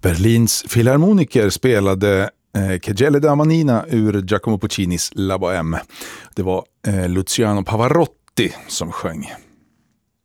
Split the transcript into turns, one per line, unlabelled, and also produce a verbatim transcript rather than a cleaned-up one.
Berlins filharmoniker spelade eh, Che gelida manina ur Giacomo Puccinis La Bohème. Det var eh, Luciano Pavarotti som sjöng.